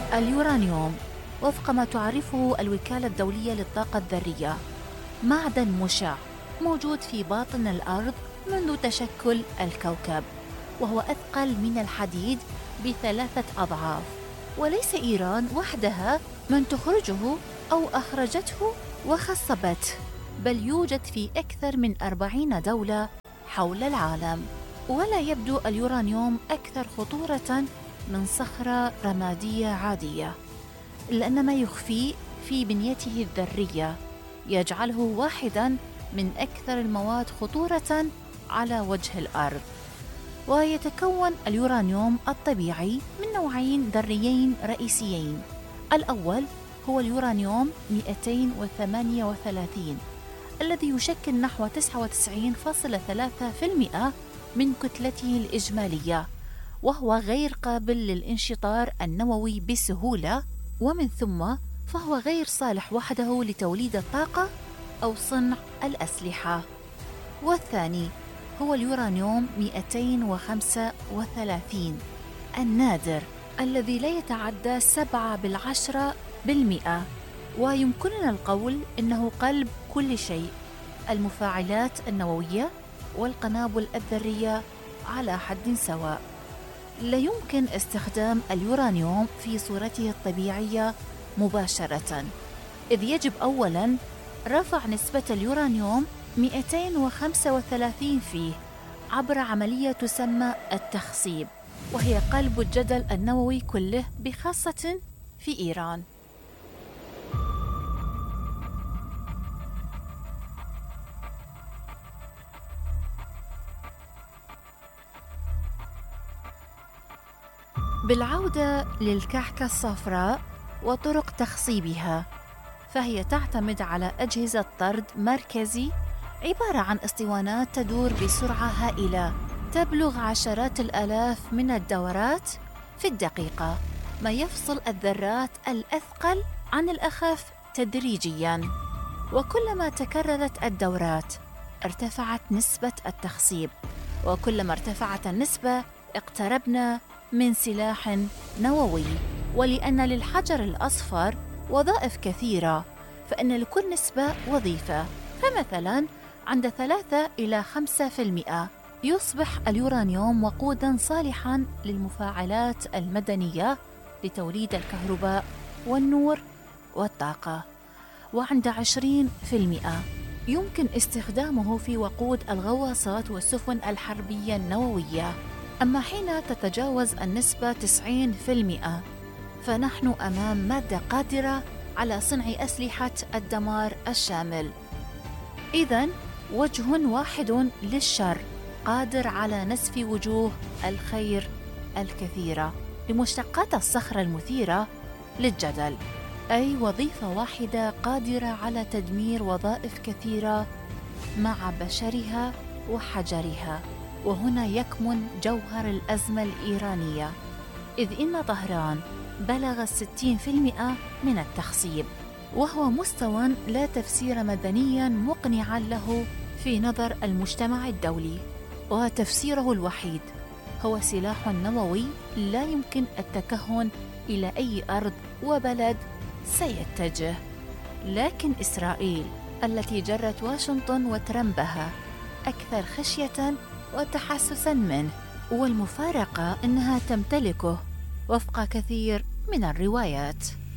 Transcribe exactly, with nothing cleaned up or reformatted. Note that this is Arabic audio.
اليورانيوم وفق ما تعرفه الوكالة الدولية للطاقة الذرية معدن مشع موجود في باطن الأرض منذ تشكل الكوكب، وهو أثقل من الحديد بثلاثة أضعاف. وليس إيران وحدها من تخرجه أو أخرجته وخصبته، بل يوجد في أكثر من أربعين دولة حول العالم. ولا يبدو اليورانيوم أكثر خطورة من صخرة رمادية عادية، لأن ما يخفيه في بنيته الذرية يجعله واحداً من أكثر المواد خطورة على وجه الأرض. ويتكون اليورانيوم الطبيعي من نوعين ذريين رئيسيين. الأول هو اليورانيوم مئتين وثمانية وثلاثين الذي يشكل نحو تسعة وتسعين فاصلة ثلاثة بالمئة من كتلته الإجمالية، وهو غير قابل للانشطار النووي بسهولة، ومن ثم فهو غير صالح وحده لتوليد الطاقة أو صنع الأسلحة. والثاني هو اليورانيوم مئتين وخمسة وثلاثين النادر الذي لا يتعدى سبعة بالعشرة بالمئة، ويمكننا القول إنه قلب كل شيء، المفاعلات النووية والقنابل الذرية على حد سواء. لا يمكن استخدام اليورانيوم في صورته الطبيعية مباشرة، إذ يجب أولاً رفع نسبة اليورانيوم مئتين وخمسة وثلاثين فيه عبر عملية تسمى التخصيب، وهي قلب الجدل النووي كله بخاصة في إيران. بالعودة للكعكة الصفراء وطرق تخصيبها، فهي تعتمد على أجهزة طرد مركزي عبارة عن اسطوانات تدور بسرعة هائلة تبلغ عشرات الآلاف من الدورات في الدقيقة، ما يفصل الذرات الأثقل عن الأخف تدريجياً. وكلما تكررت الدورات ارتفعت نسبة التخصيب، وكلما ارتفعت النسبة اقتربنا من سلاح نووي. ولأن للحجر الأصفر وظائف كثيرة، فإن لكل نسبة وظيفة. فمثلاً عند ثلاثة إلى خمسة بالمئة يصبح اليورانيوم وقوداً صالحاً للمفاعلات المدنية لتوليد الكهرباء والنور والطاقة، وعند عشرين بالمئة يمكن استخدامه في وقود الغواصات والسفن الحربية النووية. أما حين تتجاوز النسبة تسعين بالمئة فنحن أمام مادة قادرة على صنع أسلحة الدمار الشامل. إذن وجه واحد للشر قادر على نسف وجوه الخير الكثيرة. لمشتقات الصخرة المثيرة للجدل، أي وظيفة واحدة قادرة على تدمير وظائف كثيرة مع بشرها وحجرها. وهنا يكمن جوهر الأزمة الإيرانية، إذ إن طهران بلغ الستين بالمئة من التخصيب، وهو مستوى لا تفسير مدنياً مقنعاً له في نظر المجتمع الدولي. وتفسيره الوحيد هو سلاح نووي لا يمكن التكهن إلى أي أرض وبلد سيتجه. لكن إسرائيل التي جرت واشنطن وترمبها أكثر خشية وتحسساً منه، والمفارقة أنها تمتلكه وفق كثير من الروايات.